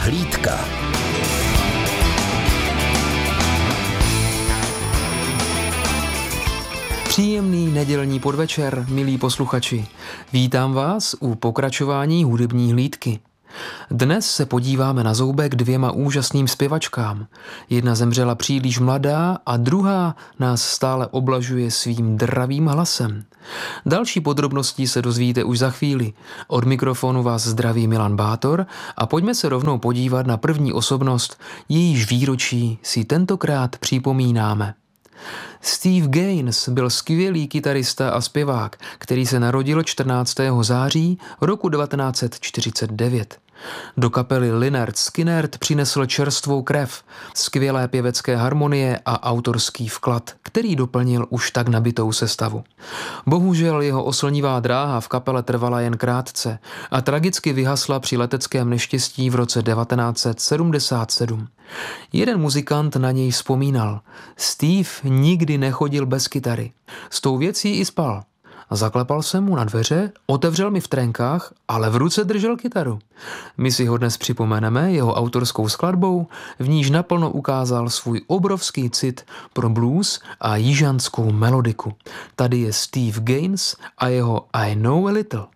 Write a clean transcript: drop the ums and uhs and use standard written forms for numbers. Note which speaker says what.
Speaker 1: hlídka.
Speaker 2: Příjemný nedělní podvečer, milí posluchači. Vítám vás u pokračování hudební hlídky. Dnes se podíváme na zoubek dvěma úžasným zpěvačkám. Jedna zemřela příliš mladá a druhá nás stále oblažuje svým dravým hlasem. Další podrobnosti se dozvíte už za chvíli. Od mikrofonu vás zdraví Milan Bátor a pojďme se rovnou podívat na první osobnost, jejíž výročí si tentokrát připomínáme. Steve Gaines byl skvělý kytarista a zpěvák, který se narodil 14. září roku 1949. Do kapely Lynyrd Skynyrd přinesl čerstvou krev, skvělé pěvecké harmonie a autorský vklad, který doplnil už tak nabitou sestavu. Bohužel jeho oslnivá dráha v kapele trvala jen krátce a tragicky vyhasla při leteckém neštěstí v roce 1977. Jeden muzikant na něj vzpomínal: Steve nikdy nechodil bez kytary. S tou věcí i spal. Zaklepal jsem mu na dveře, otevřel mi v trenkách, ale v ruce držel kytaru. My si ho dnes připomeneme jeho autorskou skladbou, v níž naplno ukázal svůj obrovský cit pro blues a jižanskou melodiku. Tady je Steve Gaines a jeho I Know a Little.